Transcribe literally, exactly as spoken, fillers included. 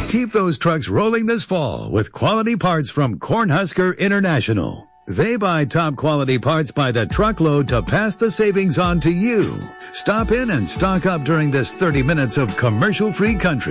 Keep those trucks rolling this fall with quality parts from Cornhusker International. They buy top quality parts by the truckload to pass the savings on to you. Stop in and stock up during this thirty minutes of commercial-free country.